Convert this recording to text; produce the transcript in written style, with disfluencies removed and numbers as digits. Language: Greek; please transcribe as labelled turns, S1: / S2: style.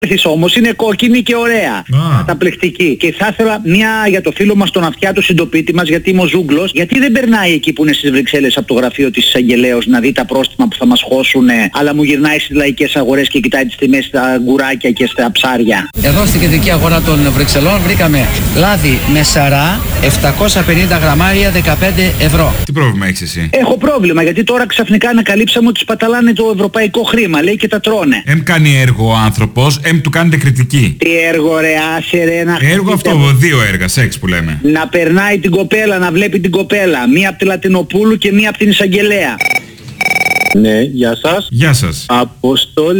S1: Όμως είναι κόκκινη και ωραία. Καταπληκτική. Και θα ήθελα μια για το φίλο μας τον αυτιά του συντοπίτη μας, γιατί είμαι ο Ζούγκλος, γιατί δεν περνάει εκεί που είναι στις Βρυξέλλες από το γραφείο της εισαγγελέως να δει τα πρόστιμα που θα μας χώσουν, αλλά μου γυρνάει στις λαϊκές αγορές και κοιτάει τις τιμές στα γκουράκια και στα ψάρια.
S2: Εδώ στην κεντρική αγορά των Βρυξελών βρήκαμε λάδι με σαρά 750 γραμμάρια 15 ευρώ.
S3: Τι πρόβλημα έχεις εσύ?
S1: Έχω πρόβλημα, γιατί τώρα ξαφνικά ανακαλύψαμε ότι σπαταλάνε το ευρωπαϊκό χρήμα, λέει, και τα τρώνε.
S3: Κάνει έργο ο άνθρωπος, του κάνετε κριτική.
S1: Τι έργο ρε, άσε ρε, να
S3: έργο αυτό, δύο έργα, σεξ που λέμε.
S1: Να περνάει την κοπέλα, να βλέπει την κοπέλα. Μία από τη Λατινοπούλου και μία από την εισαγγελέα.
S4: Ναι, γεια σας.
S3: Γεια σας.
S4: Αποστόλη